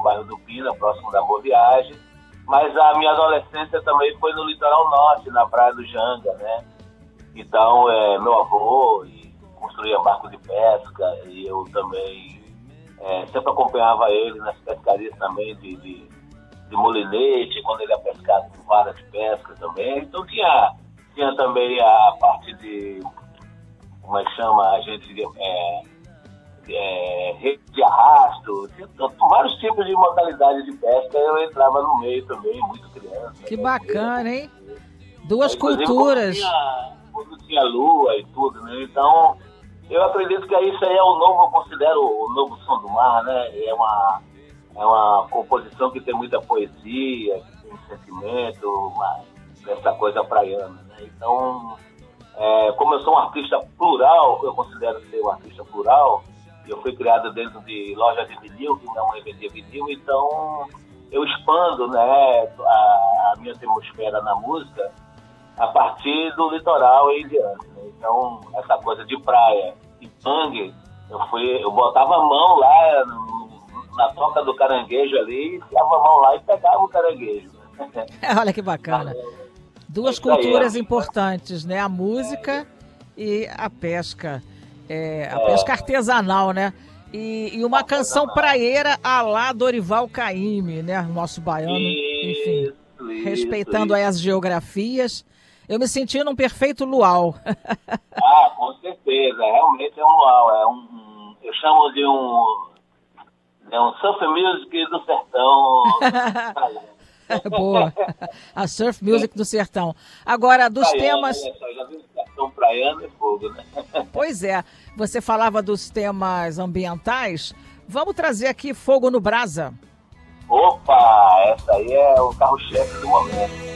bairro do Pina, próximo da Boa Viagem. Mas a minha adolescência também foi no litoral norte, na Praia do Janga, né? Então, meu avô construía barco de pesca e eu também sempre acompanhava ele nas pescarias também de molinete, quando ele ia pescar com vara de pesca também. Então tinha também a parte de, como é que chama, a gente rede de arrasto, tinha vários tipos de modalidade de pesca, eu entrava no meio também, muito criança. Que bacana, hein? Duas culturas. Quando tinha lua e tudo, né? Então, eu acredito que isso aí eu considero o novo som do mar, né? É uma composição que tem muita poesia, que tem sentimento, essa coisa praiana, né? Então, como eu sou um artista plural, eu considero ser um artista plural, eu fui criado dentro de loja de vinil, que minha mãe vendia vinil, então eu expando, né, a minha atmosfera na música a partir do litoral em diante, né? Então, essa coisa de praia e mangue, eu botava a mão lá na toca do caranguejo ali, enfiava a mão lá e pegava o caranguejo. Olha que bacana. Duas culturas importantes, né? A música e a pesca. A pesca artesanal, né? E uma canção praieira à lá Dorival Caymmi, né? Nosso baiano, enfim. Respeitando aí as geografias. Eu me senti num perfeito luau. Com certeza. Realmente é um luau. Eu chamo de um surf music do sertão. Boa. A surf music do sertão. Agora, dos temas... Já vi o sertão praiano e fogo, né? Pois é. Você falava dos temas ambientais. Vamos trazer aqui Fogo no Brasa. Opa! Essa aí é o carro-chefe do momento.